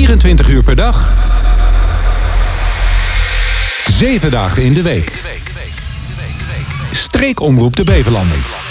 24 uur per dag. 7 dagen in de week. Streekomroep de Beverlanden.